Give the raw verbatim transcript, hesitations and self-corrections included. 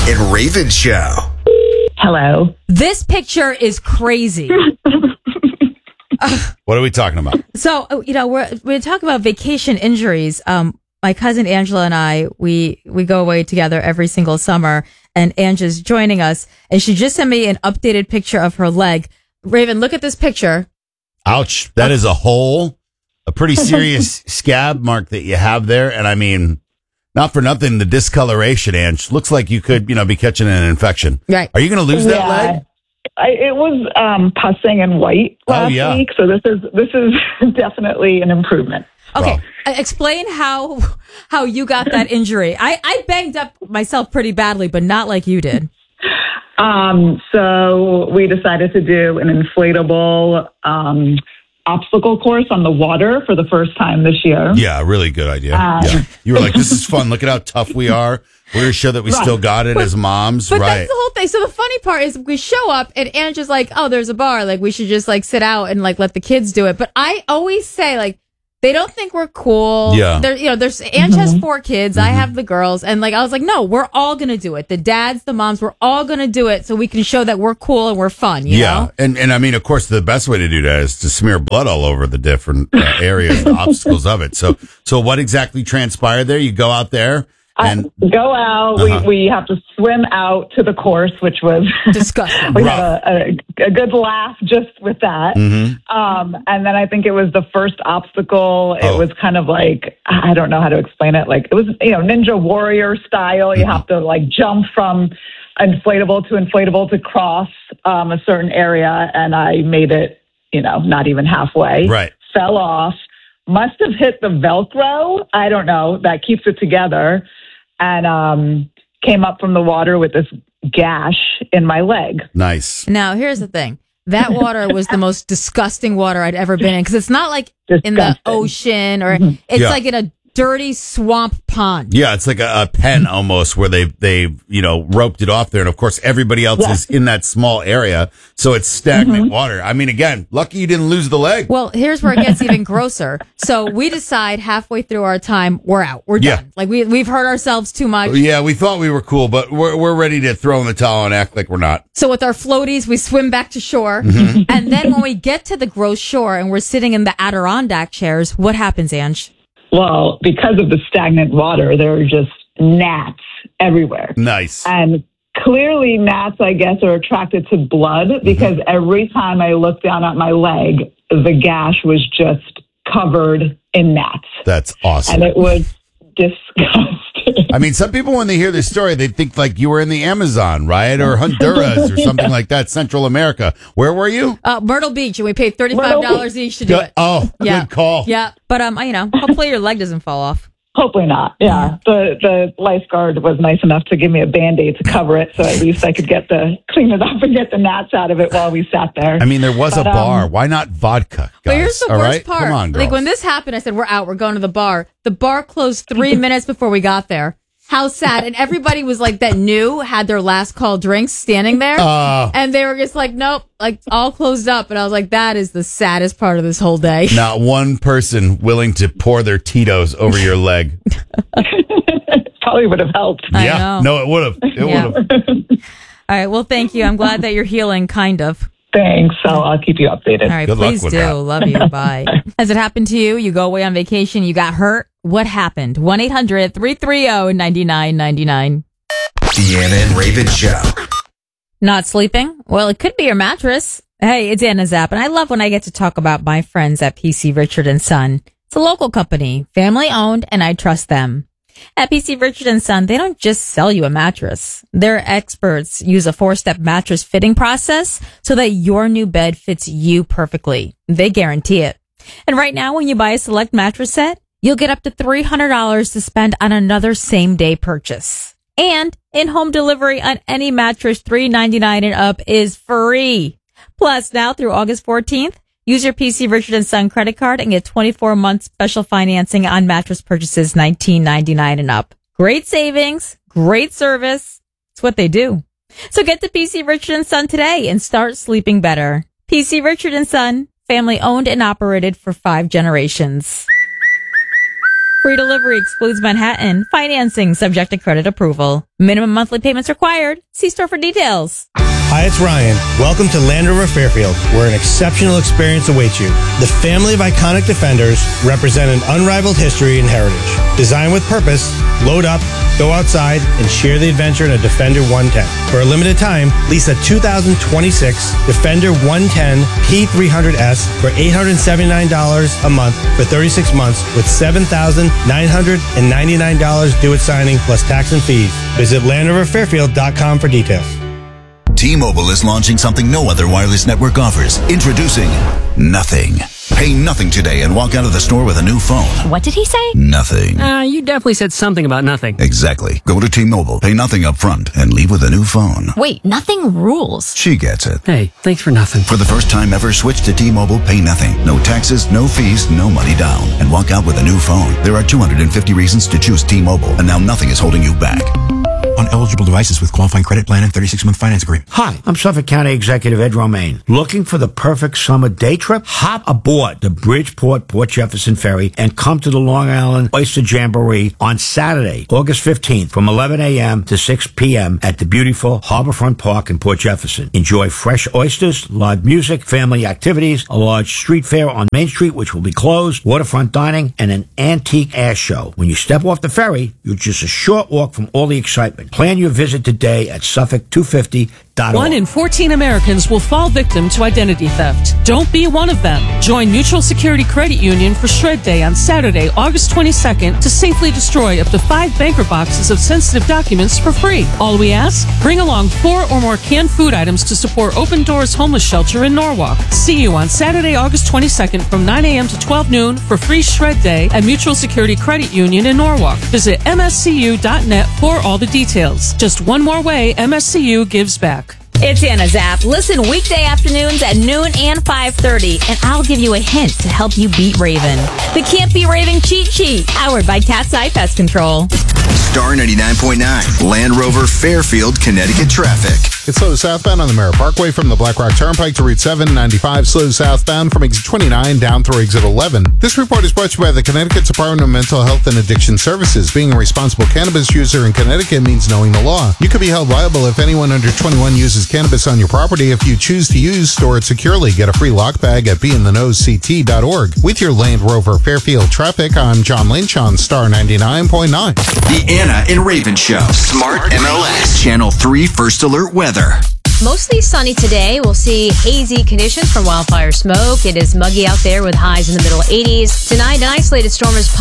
and Raven Show. Hello. This picture is crazy. What are we talking about? So, you know, we're we're talking about vacation injuries. Um, my cousin Angela and I, we we go away together every single summer, and Angela's joining us, and she just sent me an updated picture of her leg. Raven, look at this picture. Ouch. That is a hole, a pretty serious scab mark that you have there. And I mean, not for nothing, the discoloration, Ange, looks like you could, you know, be catching an infection. Right. Are you going to lose that Yeah. leg? I, it was um, pussing and white last Oh, yeah. week, so this is this is definitely an improvement. Okay, Wow. uh, explain how how you got that injury. I, I banged up myself pretty badly, but not like you did. Um, so we decided to do an inflatable um, obstacle course on the water for the first time this year. Yeah, really good idea. Um, yeah. You were like, this is fun. Look at how tough we are. We're going to show that we Right. still got it But- as moms. But right. that's the whole thing. So the funny part is we show up and Ange is like, oh, there's a bar. Like we should just like sit out and like let the kids do it. But I always say like, they don't think we're cool. Yeah. There, you know, there's Ange has four kids. I have the girls. And like, I was like, no, we're all going to do it. The dads, the moms, we're all going to do it so we can show that we're cool and we're fun. You yeah. know? And, and I mean, of course, the best way to do that is to smear blood all over the different uh, areas, the obstacles of it. So, so what exactly transpired there? You go out there and I go out. Uh-huh. We we have to swim out to the course, which was Disgusting. we had a, a, a good laugh just with that. Mm-hmm. Um, and then I think it was the first obstacle. It Oh. was kind of like, I don't know how to explain it. Like it was, you know, Ninja Warrior style. You Mm-hmm. have to like jump from inflatable to inflatable to cross um, a certain area. And I made it, you know, not even halfway. Right. Fell off. Must have hit the Velcro. I don't know. That keeps it together. And um, came up from the water with this gash in my leg. nice. Now, here's the thing. That water was the most disgusting water I'd ever been in because it's not like in the Disgusting. ocean or it's Yeah. like in a dirty swamp pond. Yeah, it's like a, a pen almost where they they you know roped it off there, and of course everybody else Yeah. is in that small area, so it's stagnant water. I mean, again, lucky you didn't lose the leg. Well, here's where it gets even grosser. So we decide halfway through our time, we're out. We're Yeah. done. Like we, we've hurt ourselves too much. Yeah, we thought we were cool, but we're we're ready to throw in the towel and act like we're not. So with our floaties, we swim back to shore. Mm-hmm. And then when we get to the gross shore and we're sitting in the Adirondack chairs, what happens, Ange? Well, because of the stagnant water, there are just gnats everywhere. Nice. And clearly gnats, I guess, are attracted to blood because every time I looked down at my leg, the gash was just covered in gnats. That's awesome. And it was disgusting. I mean, some people, when they hear this story, they think like you were in the Amazon, right? Or Honduras or something like that, Central America. Where were you? Uh, Myrtle Beach, and we paid thirty-five dollars each to do it. Oh, Yeah. good call. Yeah, but um, you know, hopefully your leg doesn't fall off. Hopefully not. Yeah. The the lifeguard was nice enough to give me a Band-Aid to cover it so at least I could get the clean it up and get the gnats out of it while we sat there. I mean, there was But, a um, bar. Why not vodka, guys? But here's the All worst right? part. Come on, girls. Like when this happened, I said, "We're out. We're going to the bar." The bar closed three minutes before we got there. How sad! And everybody was like that knew had their last call drinks standing there, Uh, and they were just like, "Nope," like all closed up. And I was like, "That is the saddest part of this whole day." not one person willing to pour their Tito's over your leg. Probably would have helped. I yeah, know. no, it would have. It Yeah. would have. All right. Well, thank you. I'm glad that you're healing, kind of. Thanks. So I'll keep you updated. All right, Good luck please with do. that. Love you. Bye. Has it happened to you? You go away on vacation, you got hurt. What happened? one eight hundred three three zero nine nine nine nine. Deanna and Raven Show. Not sleeping? Well, it could be your mattress. Hey, it's Anna Zapp, and I love when I get to talk about my friends at P C Richard and Son. It's a local company, family owned, and I trust them. At P C Richard and Son, they don't just sell you a mattress. Their experts use a four-step mattress fitting process so that your new bed fits you perfectly. They guarantee it. And right now, when you buy a select mattress set, you'll get up to three hundred dollars to spend on another same-day purchase. And in-home delivery on any mattress three ninety-nine and up is free. Plus, now through August fourteenth, use your P C Richard and Son credit card and get twenty-four months special financing on mattress purchases nineteen ninety-nine and up. Great savings, great service. It's what they do. So get to P C Richard and Son today and start sleeping better. P C Richard and Son, family owned and operated for five generations. Free delivery excludes Manhattan. Financing subject to credit approval. Minimum monthly payments required. See store for details. Hi, it's Ryan. Welcome to Land Rover Fairfield, where an exceptional experience awaits you. The family of iconic Defenders represent an unrivaled history and heritage. Designed with purpose, load up, go outside, and share the adventure in a Defender one ten. For a limited time, lease a two thousand twenty-six Defender one ten P three hundred S for eight hundred seventy-nine dollars a month for thirty-six months with seven thousand nine hundred ninety-nine dollars due at signing plus tax and fees. Visit Land Rover Fairfield dot com for details. T-Mobile is launching something no other wireless network offers. Introducing Nothing. Pay nothing today and walk out of the store with a new phone. What did he say? Nothing. Uh, you definitely said something about nothing. Exactly. Go to T-Mobile, pay nothing up front, and leave with a new phone. Wait, nothing rules. She gets it. Hey, thanks for nothing. For the first time ever, switch to T-Mobile, pay nothing. No taxes, no fees, no money down. And walk out with a new phone. There are two hundred fifty reasons to choose T-Mobile, and now nothing is holding you back. On eligible devices with qualifying credit plan and thirty-six month finance agreement. Hi, I'm Suffolk County Executive Ed Romaine. Looking for the perfect summer day trip? Hop aboard the Bridgeport Port Jefferson Ferry and come to the Long Island Oyster Jamboree on Saturday, August fifteenth from eleven a.m. to six p.m. at the beautiful Harborfront Park in Port Jefferson. Enjoy fresh oysters, live music, family activities, a large street fair on Main Street, which will be closed, waterfront dining, and an antique ash show. When you step off the ferry, you're just a short walk from all the excitement. Plan your visit today at Suffolk two fifty dot org. One in fourteen Americans will fall victim to identity theft. Don't be one of them. Join Mutual Security Credit Union for Shred Day on Saturday, August twenty-second to safely destroy up to five banker boxes of sensitive documents for free. All we ask? Bring along four or more canned food items to support Open Doors Homeless Shelter in Norwalk. See you on Saturday, August twenty-second from nine a.m. to twelve noon for free Shred Day at Mutual Security Credit Union in Norwalk. Visit M S C U dot net for all the details. Just one more way M S C U gives back. It's Anna Zapp. Listen weekday afternoons at noon and five thirty, and I'll give you a hint to help you beat Raven. The Can't Be Raven cheat sheet, powered by Cat's Eye Pest Control. Star ninety-nine point nine, Land Rover Fairfield, Connecticut traffic. It's slow southbound on the Merritt Parkway from the Black Rock Turnpike to Route seven ninety-five. Slow southbound from exit twenty-nine down through exit eleven. This report is brought to you by the Connecticut Department of Mental Health and Addiction Services. Being a responsible cannabis user in Connecticut means knowing the law. You could be held liable if anyone under twenty-one uses cannabis on your property. If you choose to use, store it securely. Get a free lock bag at be in the know c t dot org. With your Land Rover Fairfield traffic, I'm John Lynch on Star ninety-nine point nine. The Anna and Raven Show. Smart M L S. Channel three First Alert Weather. Mostly sunny today. We'll see hazy conditions from wildfire smoke. It is muggy out there with highs in the middle eighties. Tonight, an isolated storm is possible.